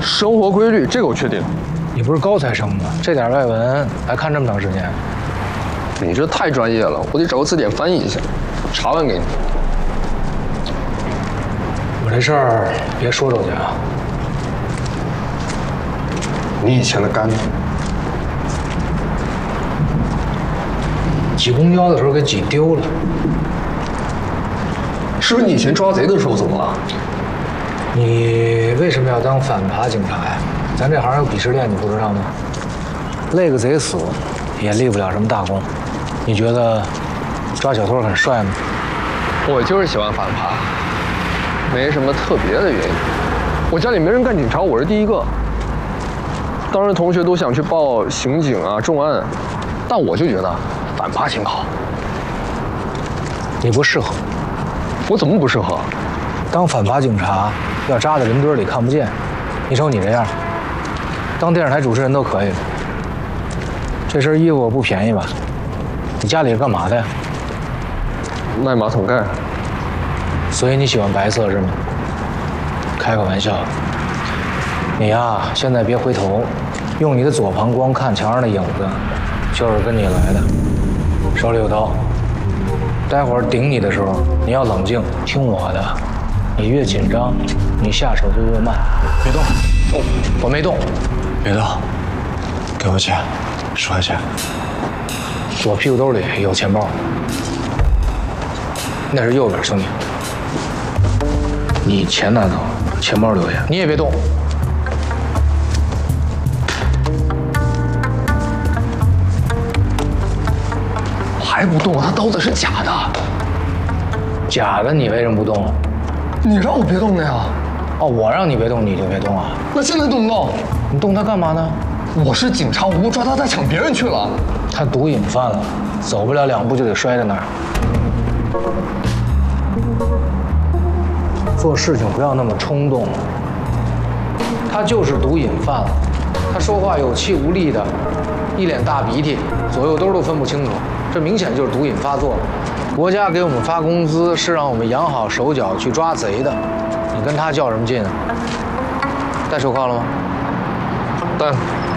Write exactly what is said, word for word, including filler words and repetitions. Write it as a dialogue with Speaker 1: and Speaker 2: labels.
Speaker 1: 生活规律，这个我确定。
Speaker 2: 你不是高材生吗？这点外文还看这么长时间？
Speaker 1: 你这太专业了，我得找个字典翻译一下，查完给你。
Speaker 2: 我这事儿别说出去啊！
Speaker 3: 你以前的肝
Speaker 2: 挤公交的时候给挤丢了。
Speaker 1: 是不是你以前抓贼的时候怎么了？
Speaker 2: 你为什么要当反扒警察呀？咱这行有鄙视链，你不知道吗？累个贼死，也立不了什么大功。你觉得抓小偷很帅吗？
Speaker 1: 我就是喜欢反扒，没什么特别的原因。我家里没人干警察，我是第一个。当时同学都想去报刑警啊、重案，但我就觉得反扒挺好。
Speaker 2: 你不适合。
Speaker 1: 我怎么不适合？
Speaker 2: 当反扒警察要扎在人堆里看不见。你瞅你这样，当电视台主持人都可以了。这身衣服不便宜吧？你家里是干嘛的呀？
Speaker 1: 卖马桶盖。
Speaker 2: 所以你喜欢白色是吗？开个玩笑。你呀，现在别回头，用你的左膀光看墙上的影子，就是跟你来的。手里有刀，待会儿顶你的时候，你要冷静，听我的。你越紧张，你下手就越慢。别动！哦，我没动。
Speaker 3: 别动，给我钱，十块钱。
Speaker 2: 我屁股兜里有钱包，那是右边，兄弟。你钱拿走，钱包留下。你也别动。
Speaker 1: 还不动？他刀子是假的。
Speaker 2: 假的，你为什么不动？
Speaker 1: 你让我别动的呀。
Speaker 2: 哦，我让你别动，你就别动啊？
Speaker 1: 那现在动不动？
Speaker 2: 你动他干嘛呢？
Speaker 1: 我是警察，我不抓他，他抢别人去了。
Speaker 2: 他毒瘾犯了，走不了两步就得摔在那儿。做事情不要那么冲动。他就是毒瘾犯了，他说话有气无力的，一脸大鼻涕，左右兜都分不清楚，这明显就是毒瘾发作。国家给我们发工资是让我们养好手脚去抓贼的，你跟他较什么劲啊？戴手铐了吗？
Speaker 1: 戴。